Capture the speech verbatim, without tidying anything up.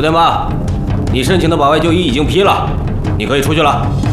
天霸，你申请的保外就医已经批了，你可以出去了。